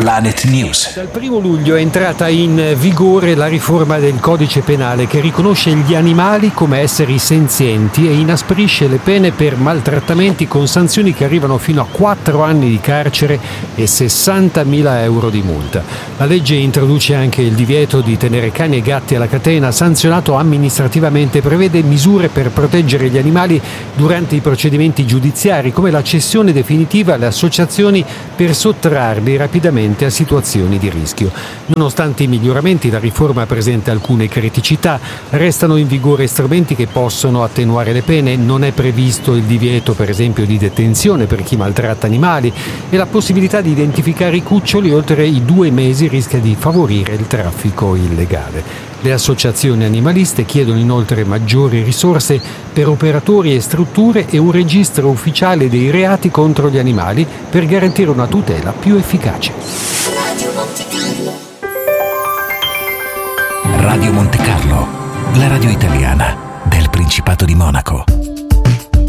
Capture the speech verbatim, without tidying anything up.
Planet News. Dal primo luglio è entrata in vigore la riforma del codice penale che riconosce gli animali come esseri senzienti e inasprisce le pene per maltrattamenti con sanzioni che arrivano fino a quattro anni di carcere e sessantamila euro di multa. La legge introduce anche il divieto di tenere cani e gatti alla catena, sanzionato amministrativamente, prevede misure per proteggere gli animali durante i procedimenti giudiziari, come la cessione definitiva alle associazioni per sottrarli rapidamente a situazioni di rischio. Nonostante i miglioramenti, la riforma presenta alcune criticità. Restano in vigore strumenti che possono attenuare le pene. Non è previsto il divieto, per esempio, di detenzione per chi maltratta animali, e la possibilità di identificare i cuccioli oltre i due mesi rischia di favorire il traffico illegale. Le associazioni animaliste chiedono inoltre maggiori risorse per operatori e strutture e un registro ufficiale dei reati contro gli animali per garantire una tutela più efficace. Radio Monte Carlo, la radio italiana del Principato di Monaco.